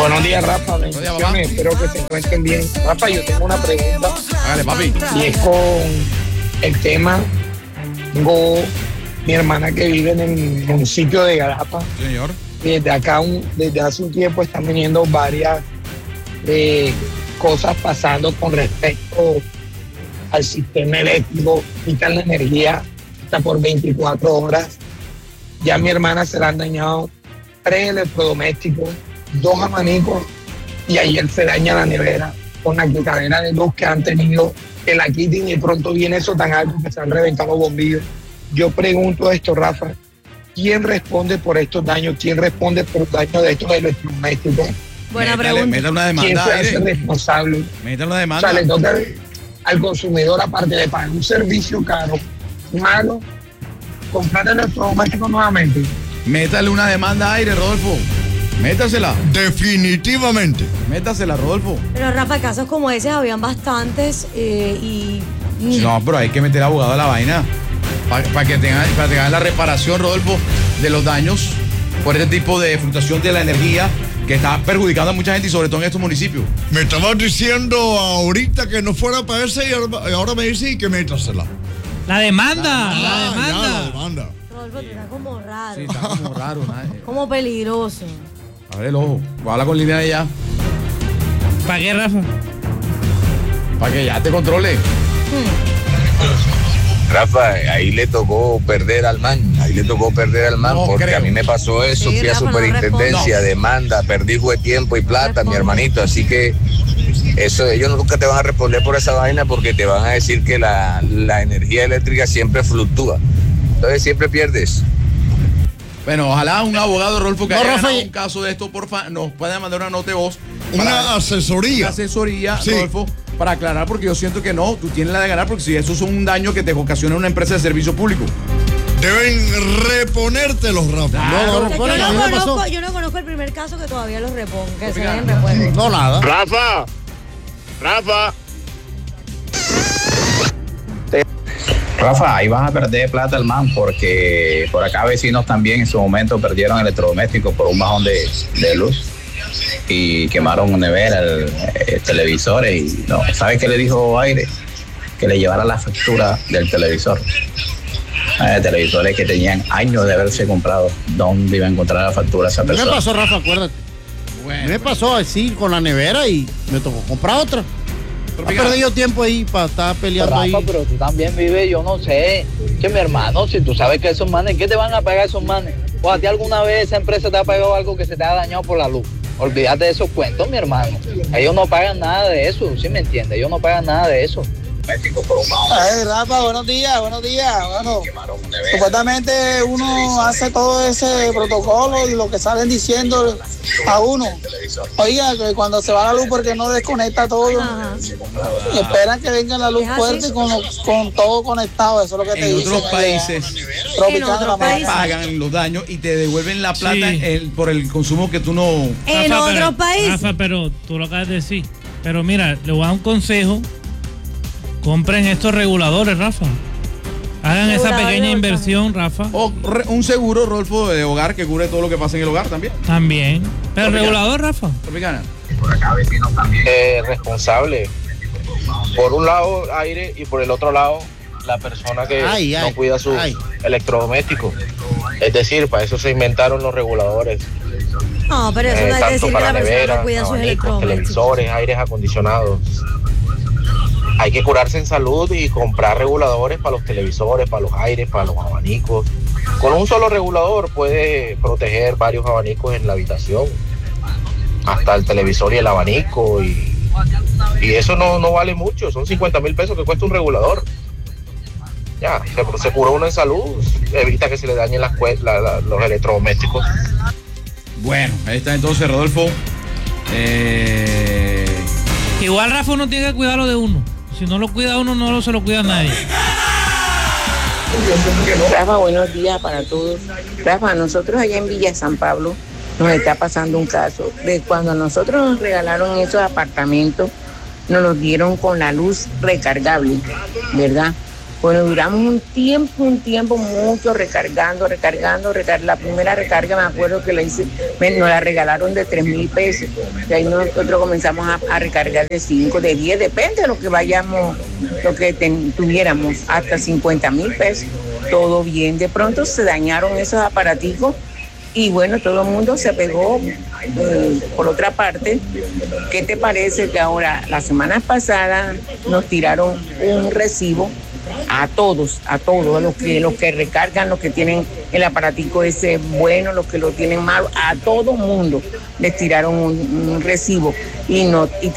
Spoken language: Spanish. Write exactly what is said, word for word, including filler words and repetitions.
Buenos días, Rafa. Bendiciones. Espero que se encuentren bien. Rafa, yo tengo una pregunta. Dale, papi. Y es con el tema. Tengo mi hermana que vive en el municipio de Galapa. Señor. Y desde acá, un, desde hace un tiempo, están viniendo varias eh, cosas pasando con respecto al sistema eléctrico. Quitan la energía hasta por veinticuatro horas. Ya a mi hermana se le han dañado tres electrodomésticos, dos abanicos, y ayer se daña la nevera con la quitadera de luz que han tenido, que la quiten, y de pronto viene eso tan alto que se han reventado los bombillos. Yo pregunto esto, Rafa, ¿quién responde por estos daños? ¿Quién responde por el daño de estos electrodomésticos? Buena Métale, pregunta. métale una ¿Quién demanda. se hace Aire. responsable? Métale una O demanda. sea, le toca al consumidor, aparte de pagar un servicio caro, malo, comprar electrodomésticos nuevamente. Métale una demanda, Aire, Rodolfo. Métasela. Definitivamente. Métasela, Rodolfo. Pero Rafa, casos como ese habían bastantes eh, y... No, pero hay que meter abogado a la vaina. Para pa que tengan para tengan la reparación, Rodolfo, de los daños por este tipo de fluctuación de la energía que está perjudicando a mucha gente y sobre todo en estos municipios. Me estabas diciendo ahorita que no fuera para ese y ahora, y ahora me dices y que métasela. La demanda, Ah, la ya, demanda. la demanda. Rodolfo, tú estás como raro, Sí, está como raro. ¿no? como peligroso. Abre el ojo. Habla con línea de ella. ¿Para qué, Rafa? Para que ya te controle. Rafa, ahí le tocó perder al man, ahí le tocó perder al man, No porque creo. a mí me pasó eso, Sí, fui a Rafa, no superintendencia, responde. demanda, perdí juego de tiempo y plata, responde. mi hermanito, así que eso ellos nunca te van a responder por esa vaina porque te van a decir que la, la energía eléctrica siempre fluctúa, entonces siempre pierdes. Bueno, ojalá un abogado, Rodolfo, que No, haya Rafa, ganado y- un caso de esto, porfa, nos pueda mandar una nota de voz. Una para- asesoría. Una asesoría, Sí. Rodolfo, para aclarar, porque yo siento que no, tú tienes la de ganar, porque si eso es un daño que te ocasiona una empresa de servicio público. Deben reponértelos, Rafa. Claro. No, no, Yo reponen, no, a mí me conozco, pasó. yo no conozco el primer caso que todavía los reponga, que se Oiga. den repuestos. No, nada. Rafa, Rafa. Rafa, ahí vas a perder plata, hermano, porque por acá vecinos también en su momento perdieron electrodomésticos por un bajón de, de luz y quemaron nevera, el, el televisores y no, ¿sabes qué le dijo Aire? Que le llevara la factura del televisor. Eh, televisores que tenían años de haberse comprado. ¿Dónde iba a encontrar la factura esa ¿Qué me persona? pasó, Rafa? Acuérdate. Bueno, Me pasó así con la nevera y me tocó comprar otra. He Tropicana. perdido tiempo ahí para estar peleando ahí. Rafa, pero tú también vives, yo no sé, que mi hermano, si tú sabes que esos manes, ¿qué te van a pagar esos manes? ¿O a ti alguna vez esa empresa te ha pagado algo que se te ha dañado por la luz? Olvídate de esos cuentos, mi hermano. Ellos no pagan nada de eso, ¿sí me entiendes? Ellos no pagan nada de eso. Por un bajón Ay, Rafa, buenos días, buenos días. Bueno, quemaron nevera. supuestamente uno hace todo ese protocolo y lo que salen diciendo a uno. Oiga, que cuando se va la luz porque no desconecta todo. Ajá. Y esperan que venga la luz Es así. fuerte con, lo- con todo conectado. Eso es lo que te En dicen. otros allá. países Tropicana, En otros la madre. países. pagan los daños y te devuelven la plata Sí. el- por el consumo que tú no... En Rafa, otros pero- países. Rafa, pero tú lo acabas de decir. Pero mira, le voy a dar un consejo. Compren estos reguladores, Rafa. Hagan esa Reguladores pequeña de inversión, Rafa. O re- un seguro, Rodolfo, de hogar que cubre todo lo que pasa en el hogar también. También. Pero el Tropicana. regulador, Rafa. Tropicana. Por acá vecinos también. Eh, responsable. Por un lado, Aire, y por el otro lado, la persona que Ay, ay, no cuida sus ay. electrodomésticos. Es decir, para eso se inventaron los reguladores. No, pero eso Eh, no es tanto decir que para la persona neveras, no cuida sus abanicos, electrodomésticos. televisores, aires acondicionados. Hay que curarse en salud y comprar reguladores para los televisores, para los aires, para los abanicos. Con un solo regulador puede proteger varios abanicos en la habitación. Hasta el televisor y el abanico. Y, y eso no, no vale mucho. Son cincuenta mil pesos que cuesta un regulador. Ya, se, se cura uno en salud. Evita que se le dañen las, cue- la- la- los electrodomésticos. Bueno, ahí está entonces, Rodolfo. Eh... Igual Rafa uno tiene que cuidarlo de uno. Si no lo cuida uno, no lo, se lo cuida nadie. Rafa, buenos días para todos. Rafa, nosotros allá en Villa San Pablo nos está pasando un caso. De cuando a nosotros nos regalaron esos apartamentos, nos los dieron con la luz recargable, ¿verdad? Bueno, duramos un tiempo, un tiempo mucho recargando, recargando, recargando. La primera recarga me acuerdo que la hice, me, nos la regalaron de tres mil pesos. Y ahí nosotros comenzamos a, a recargar de cinco, de diez, depende de lo que vayamos, lo que ten, tuviéramos, hasta cincuenta mil pesos. Todo bien. De pronto se dañaron esos aparaticos y bueno, todo el mundo se pegó. Eh, por otra parte, ¿qué te parece que ahora, la semana pasada, nos tiraron un recibo a todos, a todos, los que, los que recargan, los que tienen el aparatico ese bueno, los que lo tienen malo, a todo mundo les tiraron un, un recibo y no y